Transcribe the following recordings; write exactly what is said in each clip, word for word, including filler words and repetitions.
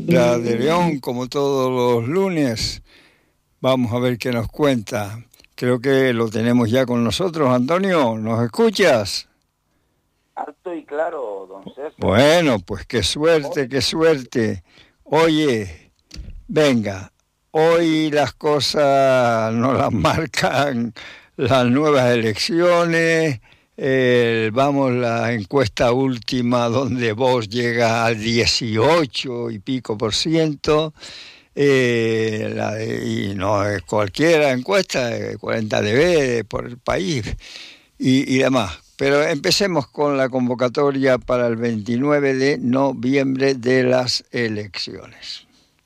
Alejandra de León, como todos los lunes. Vamos a ver qué nos cuenta. Creo que lo tenemos ya con nosotros. Antonio, ¿nos escuchas? Alto y claro, don César. Bueno, pues qué suerte, qué suerte. Oye, venga, hoy las cosas nos las marcan las nuevas elecciones. Eh, vamos, la encuesta última donde Vox llega al dieciocho y pico por ciento. Eh, la, y no es cualquiera encuesta, cuarenta D B por el país y, y demás. Pero empecemos con la convocatoria para el veintinueve de noviembre de las elecciones.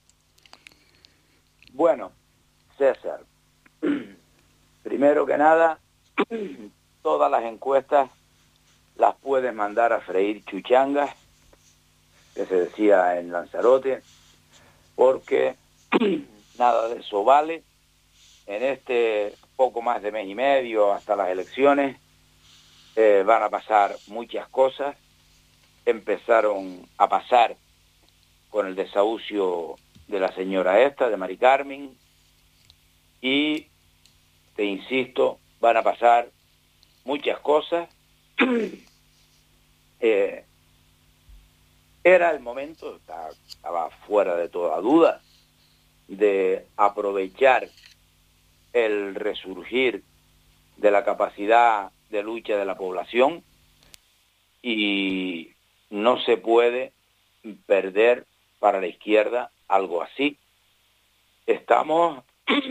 Bueno, César, primero que nada, todas las encuestas las puedes mandar a freír chuchangas, que se decía en Lanzarote, porque nada de eso vale. En este poco más de mes y medio hasta las elecciones eh, van a pasar muchas cosas. Empezaron a pasar con el desahucio de la señora esta, de Mari Carmen, y te insisto, van a pasar muchas cosas. eh, era el momento, estaba fuera de toda duda, de aprovechar el resurgir de la capacidad de lucha de la población, y no se puede perder para la izquierda algo así. Estamos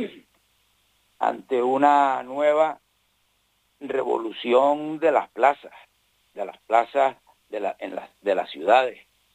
ante una nueva revolución de las plazas, de las plazas de, la, en las, de las ciudades.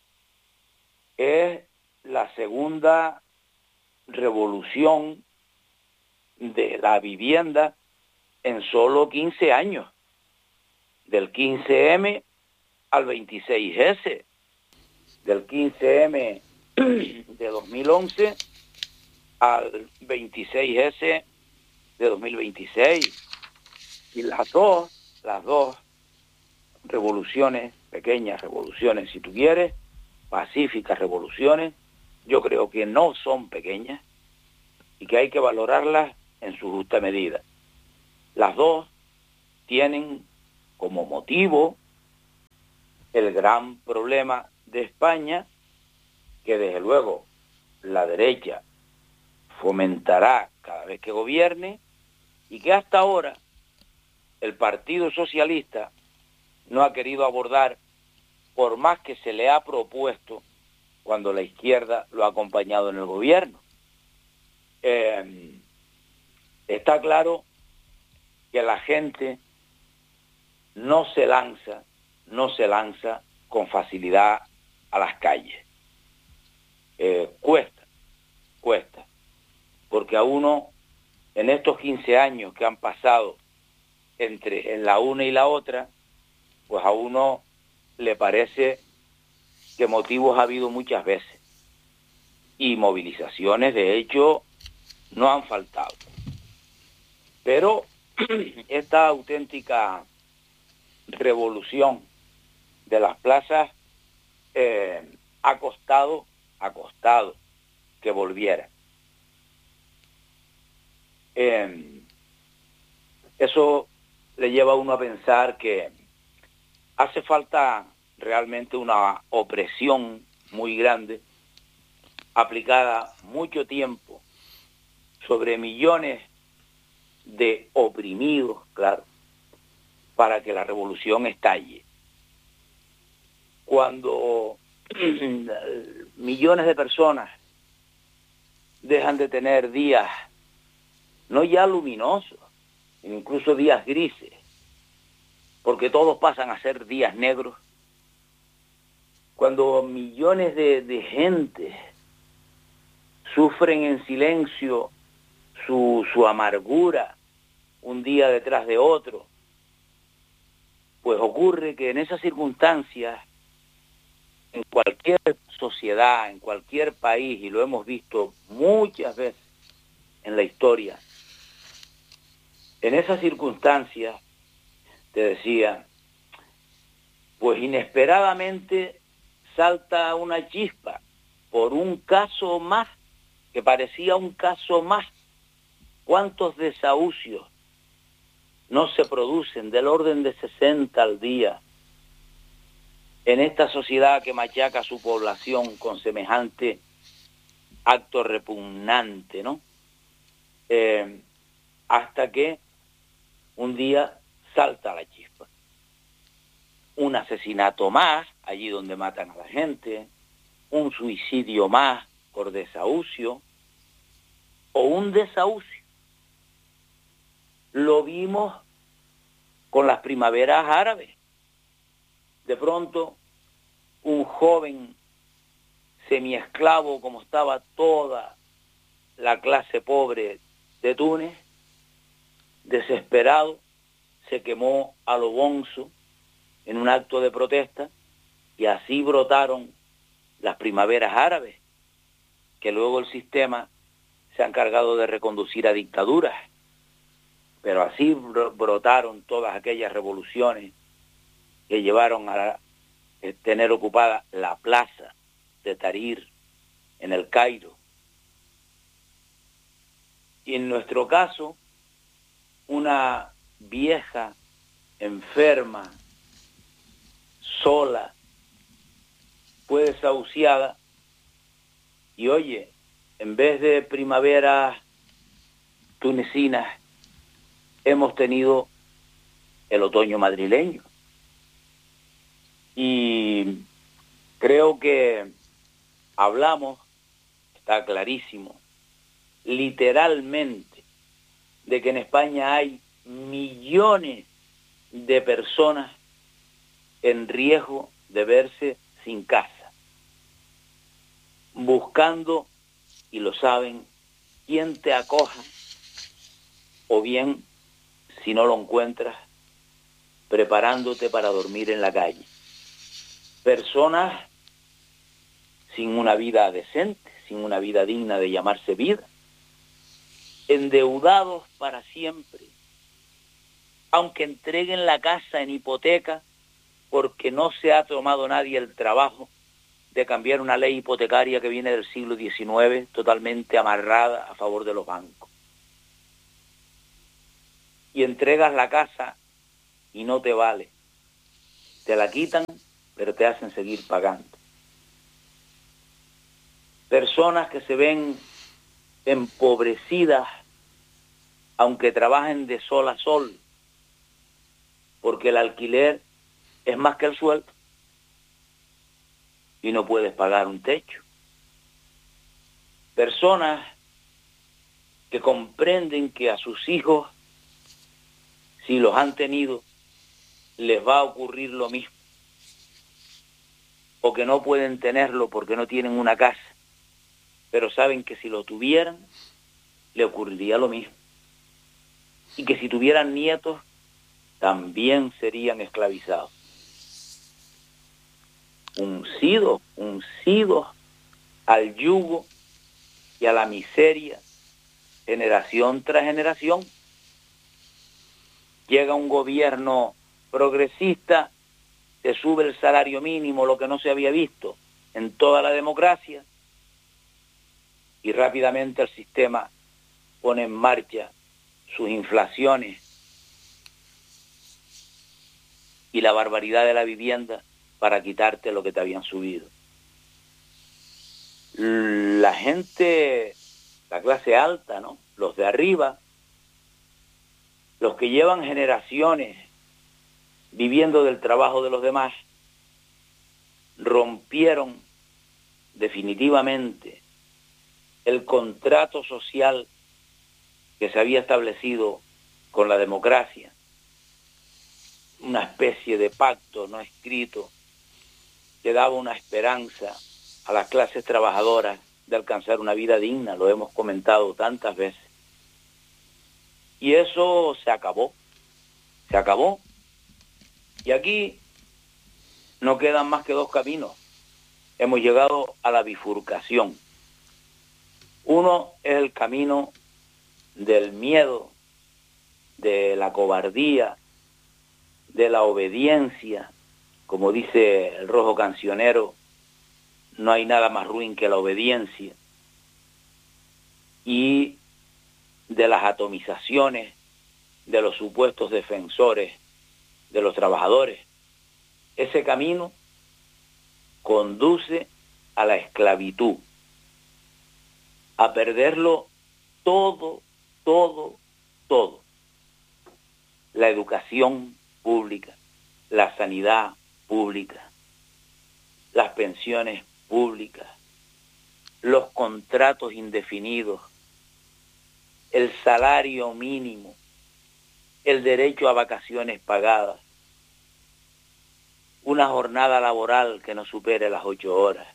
Es la segunda revolución de la vivienda en solo quince años, del quince eme al veintiséis ese, del quince eme de dos mil once al veintiséis ese de dos mil veintiséis. Y las dos, las dos revoluciones, pequeñas revoluciones si tú quieres, pacíficas revoluciones, yo creo que no son pequeñas y que hay que valorarlas en su justa medida. Las dos tienen como motivo el gran problema de España, que desde luego la derecha fomentará cada vez que gobierne, y que hasta ahora el Partido Socialista no ha querido abordar, por más que se le ha propuesto cuando la izquierda lo ha acompañado en el gobierno. Eh, está claro que la gente no se lanza, no se lanza con facilidad a las calles. Eh, cuesta, cuesta, porque a uno, en estos quince años que han pasado entre en la una y la otra, pues a uno le parece que motivos ha habido muchas veces, y movilizaciones de hecho no han faltado. Pero esta auténtica revolución de las plazas eh, ha costado, ha costado que volviera. Eh, eso le lleva a uno a pensar que hace falta realmente una opresión muy grande, aplicada mucho tiempo sobre millones de oprimidos, claro, para que la revolución estalle. Cuando millones de personas dejan de tener días, no ya luminosos, incluso días grises, porque todos pasan a ser días negros, cuando millones de, de gente sufren en silencio su, su amargura un día detrás de otro, pues ocurre que en esas circunstancias, en cualquier sociedad, en cualquier país, y lo hemos visto muchas veces en la historia, en esas circunstancias, te decía, pues inesperadamente salta una chispa por un caso más, que parecía un caso más. ¿Cuántos desahucios no se producen del orden de sesenta al día en esta sociedad que machaca a su población con semejante acto repugnante, ¿no? Eh, hasta que un día salta la chispa. Un asesinato más, allí donde matan a la gente, un suicidio más por desahucio, o un desahucio. Lo vimos con las primaveras árabes. De pronto, un joven semiesclavo, como estaba toda la clase pobre de Túnez, desesperado, se quemó a lo bonzo en un acto de protesta, y así brotaron las primaveras árabes, que luego el sistema se ha encargado de reconducir a dictaduras. Pero así brotaron todas aquellas revoluciones que llevaron a tener ocupada la plaza de Tahrir en el Cairo. Y en nuestro caso, una vieja enferma, sola, fue desahuciada, y oye, en vez de primaveras tunecinas, hemos tenido el otoño madrileño. Y creo que hablamos, está clarísimo, literalmente, de que en España hay millones de personas en riesgo de verse sin casa, buscando, y lo saben, quién te acoja, o bien, si no lo encuentras, preparándote para dormir en la calle. Personas sin una vida decente, sin una vida digna de llamarse vida, endeudados para siempre, aunque entreguen la casa en hipoteca, porque no se ha tomado nadie el trabajo de cambiar una ley hipotecaria que viene del siglo diecinueve, totalmente amarrada a favor de los bancos. Y entregas la casa y no te vale. Te la quitan, pero te hacen seguir pagando. Personas que se ven empobrecidas, aunque trabajen de sol a sol, porque el alquiler es más que el sueldo y no puedes pagar un techo. Personas que comprenden que a sus hijos, si los han tenido, les va a ocurrir lo mismo, o que no pueden tenerlo porque no tienen una casa, pero saben que si lo tuvieran, le ocurriría lo mismo, y que si tuvieran nietos, también serían esclavizados. Uncidos, uncidos al yugo y a la miseria, generación tras generación. Llega un gobierno progresista, se sube el salario mínimo, lo que no se había visto en toda la democracia, y rápidamente el sistema pone en marcha sus inflaciones y la barbaridad de la vivienda para quitarte lo que te habían subido. La gente, la clase alta, ¿no? Los de arriba, los que llevan generaciones viviendo del trabajo de los demás, rompieron definitivamente el contrato social que se había establecido con la democracia, una especie de pacto no escrito que daba una esperanza a las clases trabajadoras de alcanzar una vida digna, lo hemos comentado tantas veces. Y eso se acabó, se acabó. Y aquí no quedan más que dos caminos. Hemos llegado a la bifurcación. Uno es el camino del miedo, de la cobardía, de la obediencia, como dice el Rojo Cancionero, no hay nada más ruin que la obediencia, y de las atomizaciones de los supuestos defensores de los trabajadores. Ese camino conduce a la esclavitud, a perderlo todo, todo, todo. La educación pública, la sanidad pública, las pensiones públicas, los contratos indefinidos, el salario mínimo, el derecho a vacaciones pagadas, una jornada laboral que no supere las ocho horas,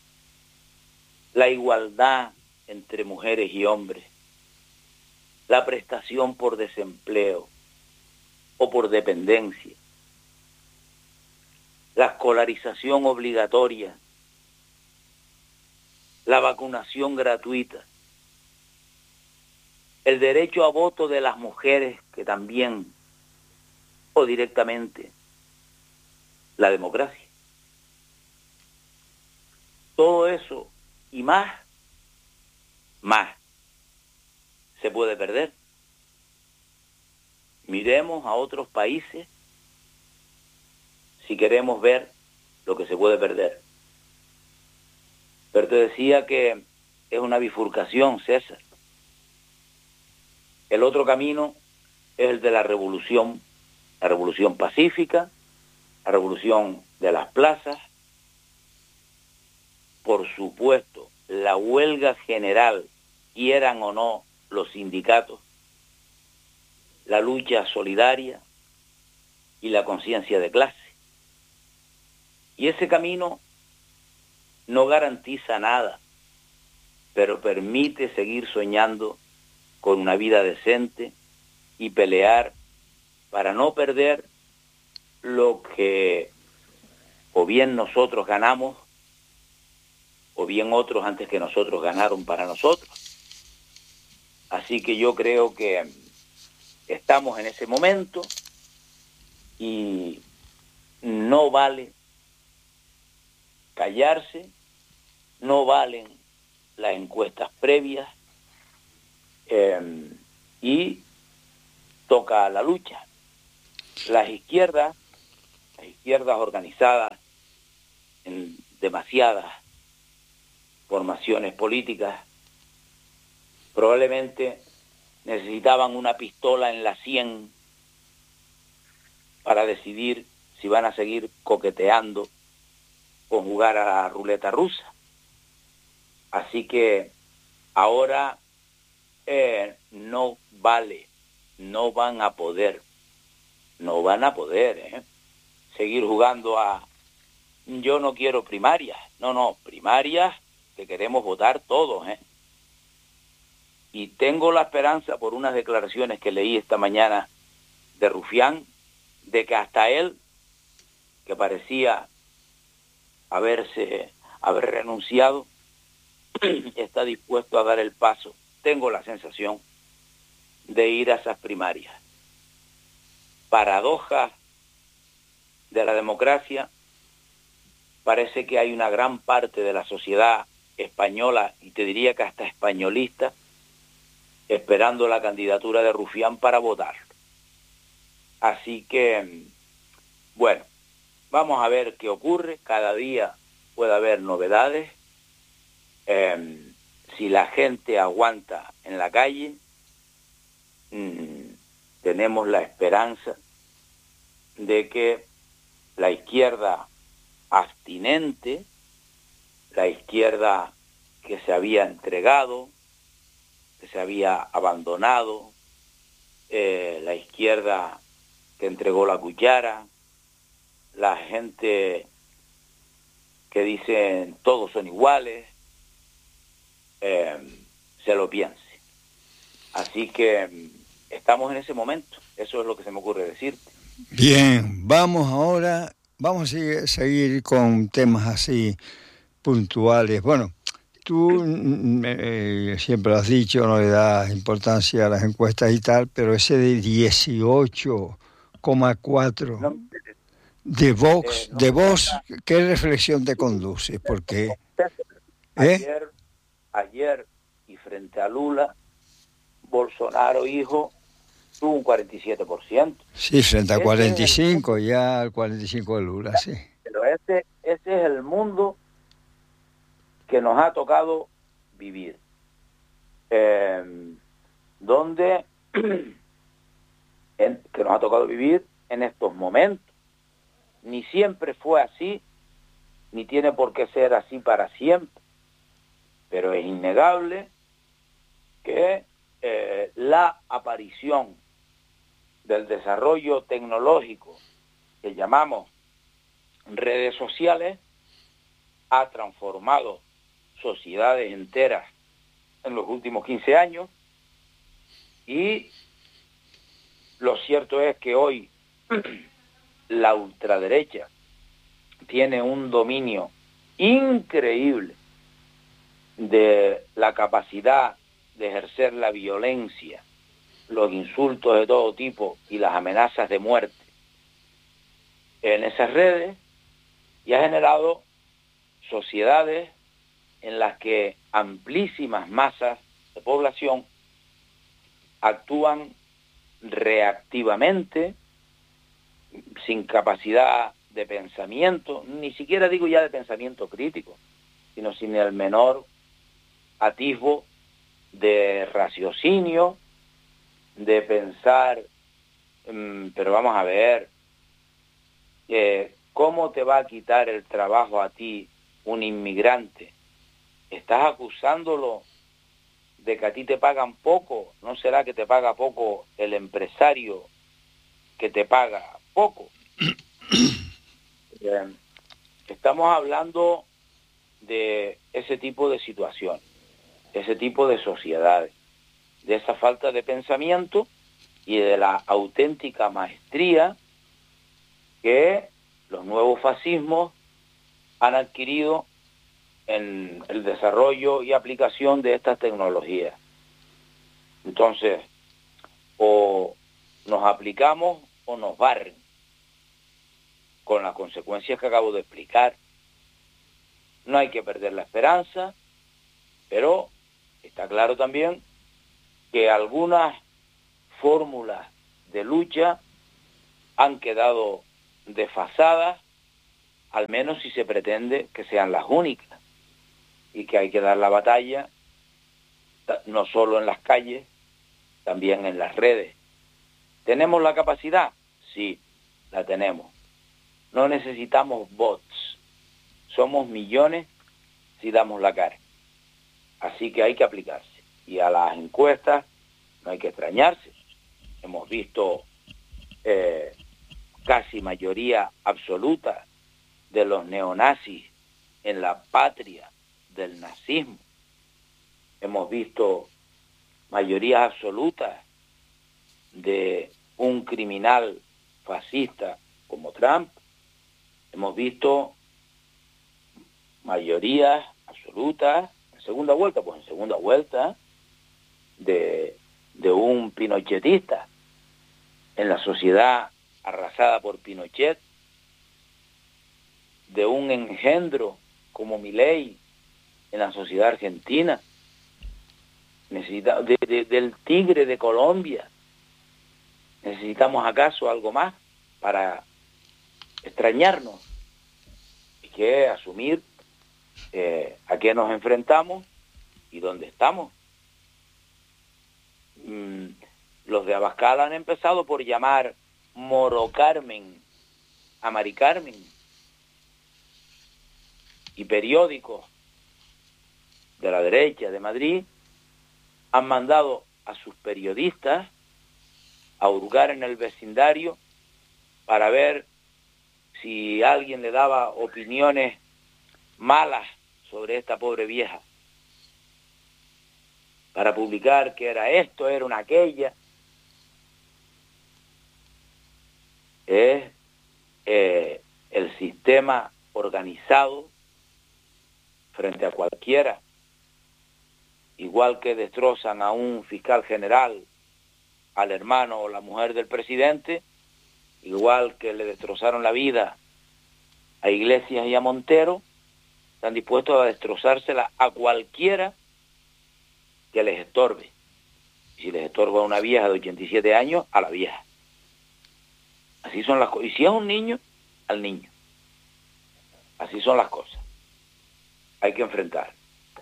la igualdad entre mujeres y hombres, la prestación por desempleo o por dependencia, la escolarización obligatoria, la vacunación gratuita, el derecho a voto de las mujeres, que también, o directamente, la democracia. Todo eso y más, más, se puede perder. Miremos a otros países si queremos ver lo que se puede perder. Pero te decía que es una bifurcación, César. El otro camino es el de la revolución, la revolución pacífica, la revolución de las plazas, por supuesto, la huelga general, quieran o no los sindicatos, la lucha solidaria y la conciencia de clase. Y ese camino no garantiza nada, pero permite seguir soñando con una vida decente y pelear para no perder lo que o bien nosotros ganamos o bien otros antes que nosotros ganaron para nosotros. Así que yo creo que estamos en ese momento y no vale callarse, no valen las encuestas previas, eh, y toca la lucha. Las izquierdas, las izquierdas organizadas en demasiadas formaciones políticas, probablemente necesitaban una pistola en la sien para decidir si van a seguir coqueteando con jugar a la ruleta rusa. Así que ahora eh, no vale, no van a poder, no van a poder ¿eh? seguir jugando a yo no quiero primarias, no, no, primarias que queremos votar todos. ¿eh? Y tengo la esperanza por unas declaraciones que leí esta mañana de Rufián, de que hasta él, que parecía haberse, haber renunciado, está dispuesto a dar el paso, tengo la sensación, de ir a esas primarias. Paradoja de la democracia, parece que hay una gran parte de la sociedad española, y te diría que hasta españolista, esperando la candidatura de Rufián para votar. Así que, bueno, vamos a ver qué ocurre. Cada día puede haber novedades. Eh, si la gente aguanta en la calle, mmm, tenemos la esperanza de que la izquierda abstinente, la izquierda que se había entregado, que se había abandonado, eh, la izquierda que entregó la cuchara, la gente que dicen todos son iguales, eh, se lo piense. Así que estamos en ese momento, eso es lo que se me ocurre decirte. Bien, vamos ahora, vamos a seguir, seguir con temas así puntuales. Bueno, tú eh, siempre has dicho, no le das importancia a las encuestas y tal, pero ese de dieciocho coma cuatro No, de Vox, eh, no, de Vox, ¿qué reflexión te conduce? ¿Por qué? ¿Eh? Ayer, ayer y frente a Lula, Bolsonaro, hijo, tuvo un cuarenta y siete por ciento. Sí, frente a Ese cuarenta y es el cinco, mundo. ya al cuarenta y cinco de Lula, sí. Pero ese, ese es el mundo que nos ha tocado vivir. Eh, donde en, que nos ha tocado vivir en estos momentos. Ni siempre fue así, ni tiene por qué ser así para siempre, pero es innegable que eh, la aparición del desarrollo tecnológico que llamamos redes sociales ha transformado sociedades enteras en los últimos quince años, y lo cierto es que hoy la ultraderecha tiene un dominio increíble de la capacidad de ejercer la violencia, los insultos de todo tipo y las amenazas de muerte en esas redes, y ha generado sociedades en las que amplísimas masas de población actúan reactivamente, sin capacidad de pensamiento, ni siquiera digo ya de pensamiento crítico, sino sin el menor atisbo de raciocinio, de pensar, mmm, pero vamos a ver, eh, ¿cómo te va a quitar el trabajo a ti un inmigrante? Estás acusándolo de que a ti te pagan poco. ¿No será que te paga poco el empresario que te paga poco? Eh, estamos hablando de ese tipo de situación, ese tipo de sociedades, de esa falta de pensamiento y de la auténtica maestría que los nuevos fascismos han adquirido en el desarrollo y aplicación de estas tecnologías. Entonces, o nos aplicamos o nos barren, con las consecuencias que acabo de explicar. No hay que perder la esperanza, pero está claro también que algunas fórmulas de lucha han quedado desfasadas, al menos si se pretende que sean las únicas, y que hay que dar la batalla no solo en las calles, también en las redes. ¿Tenemos la capacidad? Sí, la tenemos. No necesitamos bots. Somos millones si damos la cara. Así que hay que aplicarse. Y a las encuestas no hay que extrañarse. Hemos visto eh, casi mayoría absoluta de los neonazis en la patria del nazismo. Hemos visto mayorías absolutas de un criminal fascista como Trump. Hemos visto mayorías absolutas en segunda vuelta, pues en segunda vuelta de, de un pinochetista en la sociedad arrasada por Pinochet, de un engendro como Milei en la sociedad argentina, necesita, de, de, del tigre de Colombia. ¿Necesitamos acaso algo más para extrañarnos? Hay que asumir eh, a qué nos enfrentamos y dónde estamos. Mm, los de Abascal han empezado por llamar Moro Carmen a Mari Carmen, y periódicos de la derecha de Madrid han mandado a sus periodistas a hurgar en el vecindario para ver si alguien le daba opiniones malas sobre esta pobre vieja, para publicar que era esto, era una aquella. Es eh, el sistema organizado frente a cualquiera, igual que destrozan a un fiscal general, al hermano o la mujer del presidente, igual que le destrozaron la vida a Iglesias y a Montero, están dispuestos a destrozársela a cualquiera que les estorbe. Si les estorba a una vieja de ochenta y siete años, a la vieja. Así son las cosas. Y si es un niño, al niño. Así son las cosas. Hay que enfrentar.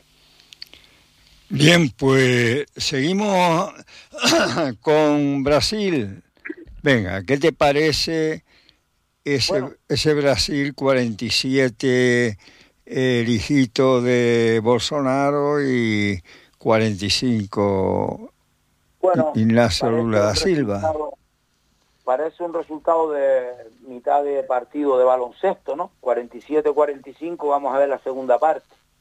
Bien, pues seguimos con Brasil. Venga, ¿qué te parece ese, bueno. ese Brasil cuarenta y siete, el hijito de Bolsonaro, y cuarenta y cinco, bueno, Ignacio Lula da Silva? Parece un resultado de mitad de partido de baloncesto, ¿no? cuarenta y siete cuarenta y cinco, vamos a ver la segunda parte.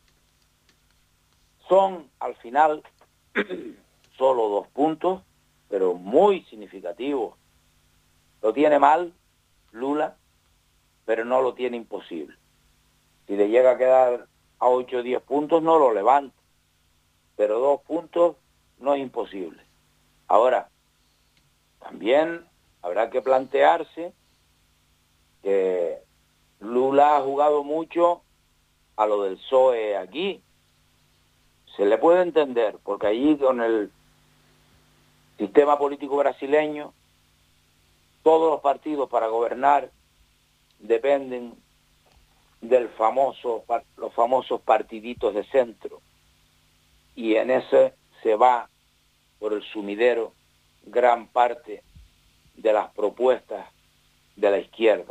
Son, al final, solo dos puntos, pero muy significativos. Lo tiene mal Lula, pero no lo tiene imposible. Si le llega a quedar a ocho o diez puntos, no lo levanta. Pero dos puntos no es imposible. Ahora, también habrá que plantearse que Lula ha jugado mucho a lo del P S O E aquí. Se le puede entender, porque allí con el sistema político brasileño, todos los partidos para gobernar dependen del famoso, los famosos partiditos de centro. Y en ese se va por el sumidero gran parte de las propuestas de la izquierda.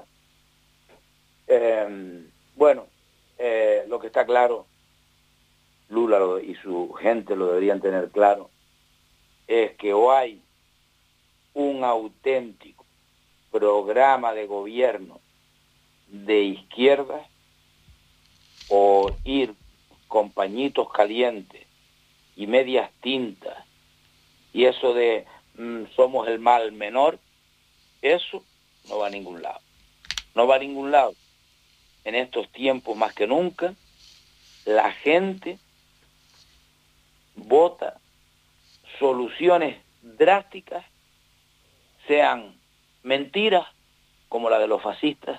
Eh, bueno, eh, lo que está claro, Lula lo, y su gente lo deberían tener claro, es que o hay un auténtico programa de gobierno de izquierda, o ir con pañitos calientes y medias tintas, y eso de mmm, somos el mal menor, eso no va a ningún lado. No va a ningún lado. En estos tiempos más que nunca, la gente vota soluciones drásticas, sean mentiras como la de los fascistas,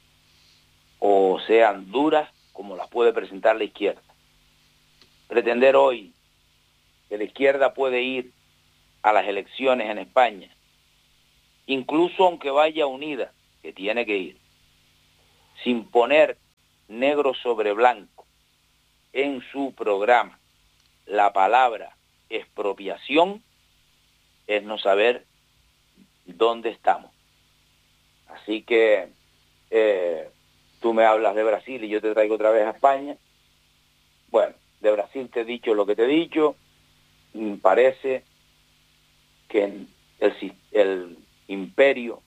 o sean duras como las puede presentar la izquierda. Pretender hoy que la izquierda puede ir a las elecciones en España, incluso aunque vaya unida, que tiene que ir, sin poner negro sobre blanco en su programa la palabra expropiación, es no saber dónde estamos. Así que eh, tú me hablas de Brasil y yo te traigo otra vez a España. Bueno, de Brasil te he dicho lo que te he dicho. Parece que el, el imperio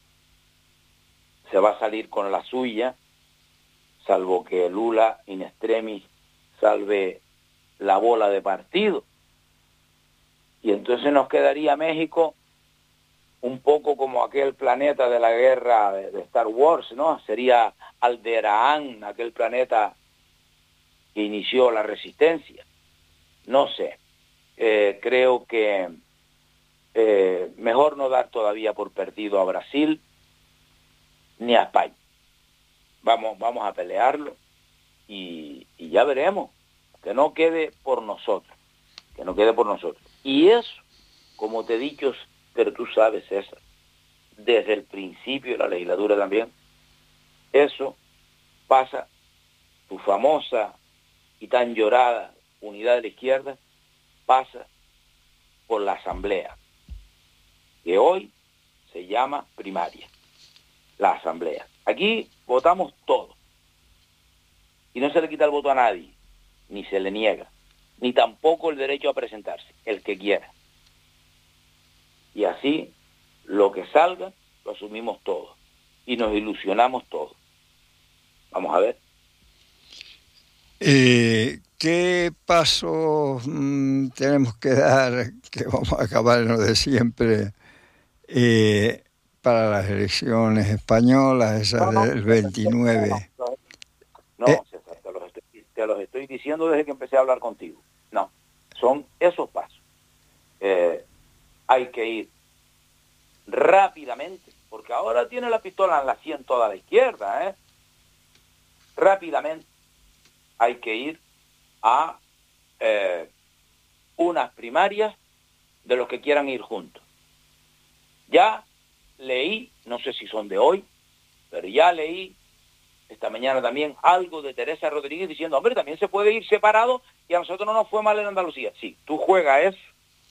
se va a salir con la suya, salvo que Lula in extremis salve la bola de partido. Y entonces nos quedaría México un poco como aquel planeta de la guerra de, de Star Wars, ¿no? Sería Alderaan, aquel planeta que inició la resistencia. No sé, eh, creo que eh, mejor no dar todavía por perdido a Brasil ni a España. Vamos, vamos a pelearlo y, y ya veremos, que no quede por nosotros, que no quede por nosotros. Y eso, como te he dicho, pero tú sabes, César, desde el principio de la legislatura también, eso pasa, tu famosa y tan llorada unidad de la izquierda, pasa por la asamblea, que hoy se llama primaria, la asamblea. Aquí votamos todos, y no se le quita el voto a nadie, ni se le niega, ni tampoco el derecho a presentarse, el que quiera. Y así, lo que salga, lo asumimos todos. Y nos ilusionamos todos. Vamos a ver. Eh, ¿Qué pasos mmm, tenemos que dar, que vamos a acabar en lo de siempre, eh, para las elecciones españolas, esas no, no, del veintinueve? No, no, no eh, César, te los, estoy, te los estoy diciendo desde que empecé a hablar contigo. No, son esos pasos. Eh, hay que ir rápidamente, porque ahora tiene la pistola en la sien toda la izquierda, ¿eh? Rápidamente hay que ir a eh, unas primarias de los que quieran ir juntos. Ya leí, no sé si son de hoy, pero ya leí esta mañana también algo de Teresa Rodríguez diciendo, hombre, también se puede ir separado y a nosotros no nos fue mal en Andalucía. Sí, tú juegas eso,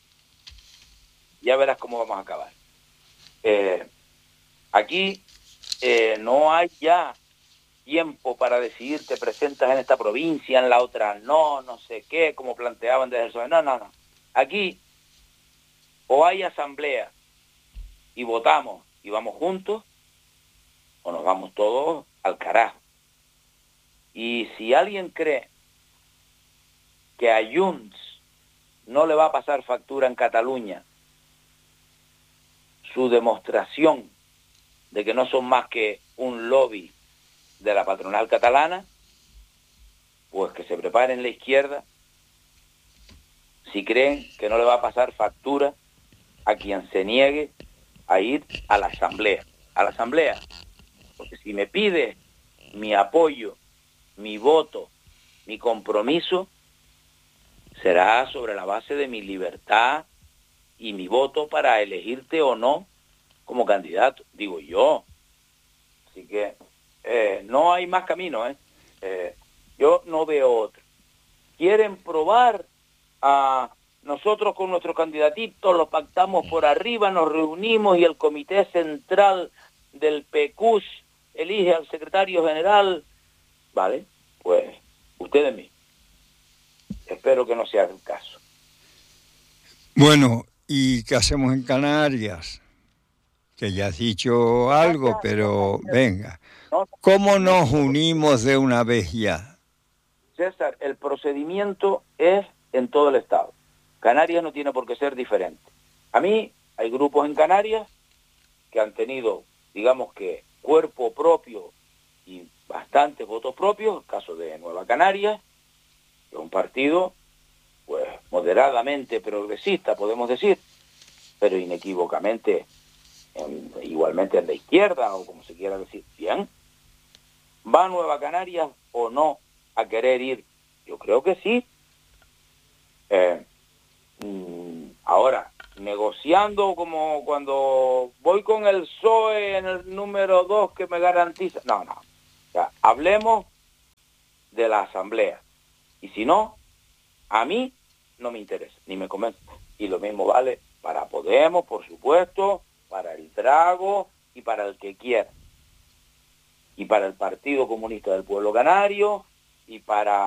ya verás cómo vamos a acabar. Eh, aquí eh, no hay ya tiempo para decidir, te presentas en esta provincia, en la otra no, no sé qué, como planteaban desde el P S O E. No, no, no. Aquí o hay asamblea y votamos y vamos juntos, o nos vamos todos al carajo. Y si alguien cree que a Junts no le va a pasar factura en Cataluña su demostración de que no son más que un lobby de la patronal catalana, pues que se preparen la izquierda si creen que no le va a pasar factura a quien se niegue a ir a la asamblea. A la asamblea. Porque si me pide mi apoyo, mi voto, mi compromiso, será sobre la base de mi libertad y mi voto para elegirte o no como candidato, digo yo. Así que eh, no hay más camino, ¿eh? Eh, yo no veo otro. Quieren probar a nosotros con nuestro candidatito, lo pactamos por arriba, nos reunimos y el comité central del P C U S elige al secretario general. Vale, pues ustedes mismos. Espero que no sea el caso. Bueno, ¿y qué hacemos en Canarias? Que ya has dicho algo, pero venga. ¿Cómo nos unimos de una vez ya? César, el procedimiento es en todo el Estado. Canarias no tiene por qué ser diferente. A mí hay grupos en Canarias que han tenido, digamos que, cuerpo propio y bastantes votos propios, el caso de Nueva Canarias, que es un partido pues moderadamente progresista, podemos decir, pero inequívocamente en, igualmente en la izquierda, o como se quiera decir. Bien, ¿va Nueva Canarias o no a querer ir? Yo creo que sí. Eh, ahora, negociando como cuando voy con el P S O E en el número dos que me garantiza. No, no. O sea, hablemos de la asamblea. Y si no, a mí no me interesa, ni me convence. Y lo mismo vale para Podemos, por supuesto, para el Drago y para el que quiera. Y para el Partido Comunista del Pueblo Canario y para